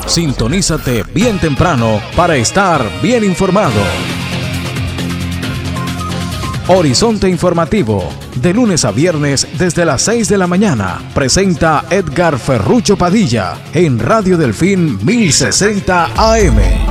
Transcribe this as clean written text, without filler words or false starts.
Sintonízate bien temprano para estar bien informado. Horizonte Informativo, de lunes a viernes desde las 6 de la mañana, presenta Edgar Ferrucho Padilla en Radio Delfín 1060 AM.